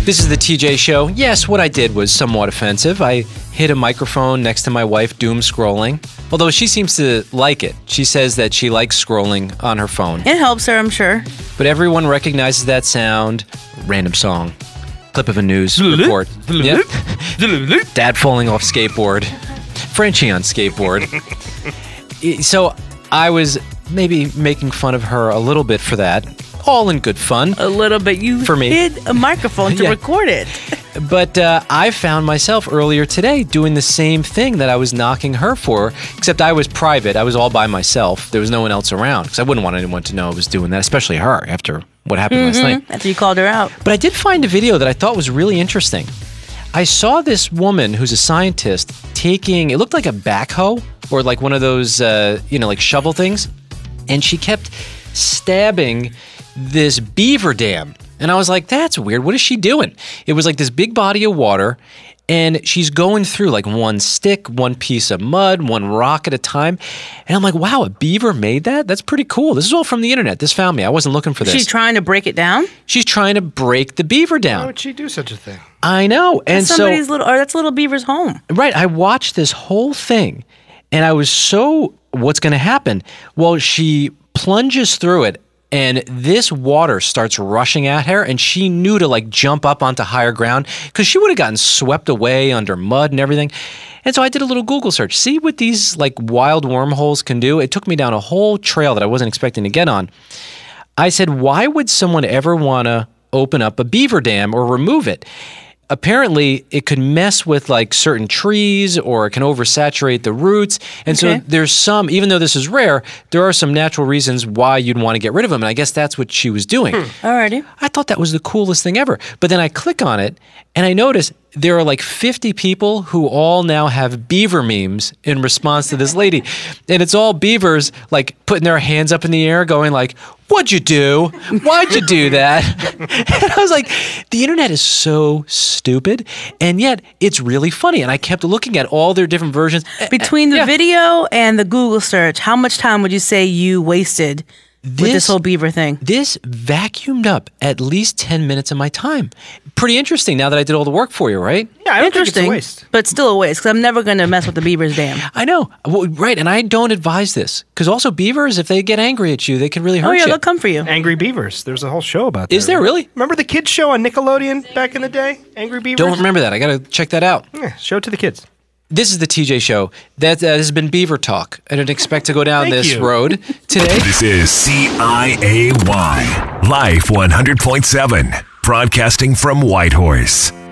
This is the TJ Show. Yes, what I did was somewhat offensive. I hit a microphone next to my wife, doom scrolling. Although she seems to like it. She says that she likes scrolling on her phone. It helps her, I'm sure. But everyone recognizes that sound. Random song. Clip of a news report. Yep. Dad falling off skateboard. Frenchie on skateboard. So I was maybe making fun of her a little bit for that. All in good fun. A little bit. You for me. hid a microphone to record it. But I found myself earlier today doing the same thing that I was knocking her for, except I was private. I was all by myself. There was no one else around because I wouldn't want anyone to know I was doing that, especially her after what happened last night. After you called her out. But I did find a video that I thought was really interesting. I saw this woman who's a scientist taking, it looked like a backhoe or like one of those, like shovel things. And she kept stabbing this beaver dam. And I was like, that's weird. What is she doing? It was like this big body of water, and she's going through like one stick, one piece of mud, one rock at a time. And I'm like, wow, a beaver made that? That's pretty cool. This is all from the internet. This found me. I wasn't looking for this. She's trying to break it down? She's trying to break the beaver down. Why would she do such a thing? I know. And that's little beaver's home. Right. I watched this whole thing, and I was what's going to happen? Well, she plunges through it, and this water starts rushing at her, and she knew to like jump up onto higher ground because she would have gotten swept away under mud and everything. And so I did a little Google search. See what these like wild wormholes can do? It took me down a whole trail that I wasn't expecting to get on. I said, why would someone ever want to open up a beaver dam or remove it? Apparently, it could mess with like certain trees, or it can oversaturate the roots. And so there's some, even though this is rare, there are some natural reasons why you'd want to get rid of them. And I guess that's what she was doing. Alrighty. I thought that was the coolest thing ever. But then I click on it, and I notice there are like 50 people who all now have beaver memes in response to this lady. And it's all beavers like putting their hands up in the air going like, what'd you do? Why'd you do that? And I was like, the internet is so stupid, and yet it's really funny. And I kept looking at all their different versions. Between the video and the Google search, how much time would you say you wasted with this whole beaver thing? This vacuumed up at least 10 minutes of my time. Pretty interesting now that I did all the work for you, right? Yeah, I don't think it's a waste. But still a waste, because I'm never going to mess with the beaver's dam. I know. Well, right, and I don't advise this. Because also beavers, if they get angry at you, they can really hurt you. They'll come for you. Angry Beavers. There's a whole show about that. Is there really? Remember the kids show on Nickelodeon back in the day? Angry Beavers? Don't remember that. I got to check that out. Yeah, show it to the kids. This is the TJ Show. That has been Beaver Talk. I didn't expect to go down this road today. This is CIAY Life 100.7, broadcasting from Whitehorse.